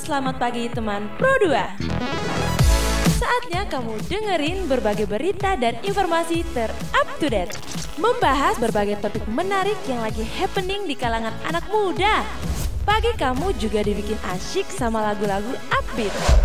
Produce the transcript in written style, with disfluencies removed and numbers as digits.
selamat pagi teman Pro 2. Saatnya kamu dengerin berbagai berita dan informasi ter-up to date. Membahas berbagai topik menarik yang lagi happening di kalangan anak muda. Pagi kamu juga dibikin asyik sama lagu-lagu upbeat.